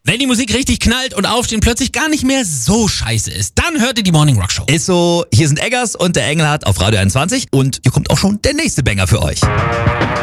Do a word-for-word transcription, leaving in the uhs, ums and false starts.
Wenn die Musik richtig knallt und Aufstehen plötzlich gar nicht mehr so scheiße ist, dann hört ihr die Morning Rock Show. Ist so, hier sind Eggers und der Engelhardt auf Radio einundzwanzig und hier kommt auch schon der nächste Banger für euch.